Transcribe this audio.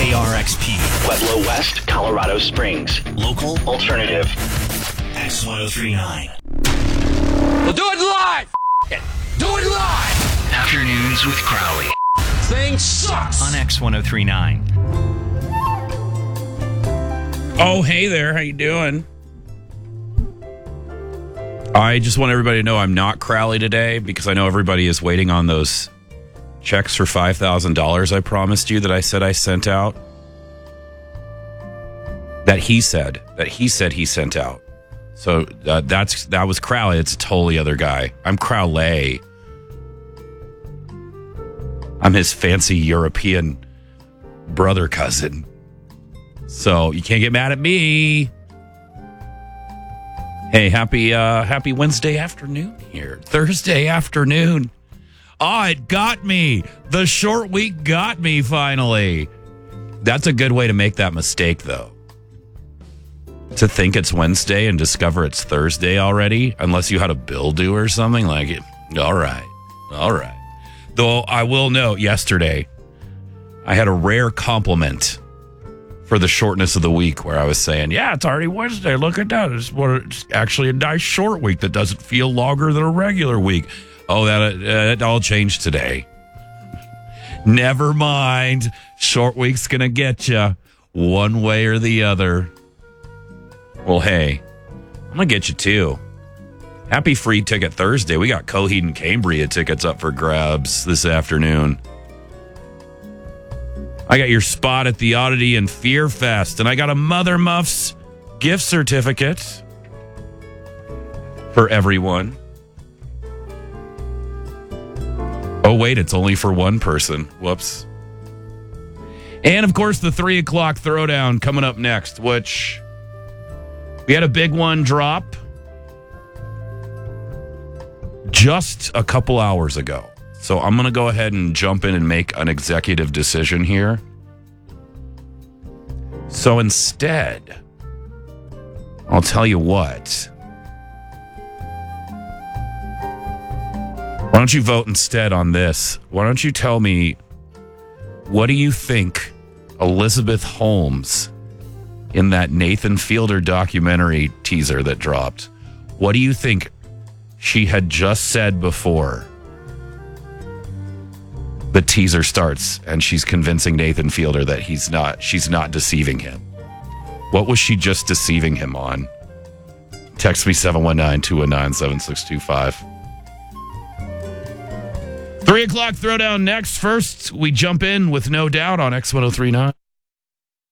KRXP. Pueblo West, Colorado Springs. Local Alternative. X1039. We'll do it live! Do it live! Afternoons with Crowley. Thing sucks! On X1039. Oh, hey there. How you doing? I just want everybody to know I'm not Crowley today because I know everybody is waiting on those checks for $5,000 I promised you that I said I sent out. That he said he sent out. So that was Crowley. It's a totally other guy. I'm Crowley. I'm his fancy European brother cousin. So you can't get mad at me. Hey, happy Wednesday afternoon here. Thursday afternoon. Oh, it got me. The short week got me finally. That's a good way to make that mistake, though. To think it's Wednesday and discover it's Thursday already, unless you had a bill due or something like it. All right. Though I will note, yesterday, I had a rare compliment for the shortness of the week where I was saying, yeah, it's already Wednesday. Look at that. It's actually a nice short week that doesn't feel longer than a regular week. Oh, that all changed today. Never mind. Short week's going to get you one way or the other. Well, hey, I'm going to get you too. Happy Free Ticket Thursday. We got Coheed and Cambria tickets up for grabs this afternoon. I got your spot at the Oddity and Fear Fest, and I got a Mother Muffs gift certificate for everyone. Oh, wait, it's only for one person. Whoops. And, of course, the 3 o'clock throwdown coming up next, which we had a big one drop just a couple hours ago. So I'm going to go ahead and jump in and make an executive decision here. So instead, I'll tell you what. Why don't you vote instead on this? Why don't you tell me, what do you think Elizabeth Holmes in that Nathan Fielder documentary teaser that dropped? What do you think she had just said before the teaser starts and she's convincing Nathan Fielder that she's not deceiving him? What was she just deceiving him on? Text me 719-219-7625. 3 o'clock throwdown next. First, we jump in with No Doubt on X1039.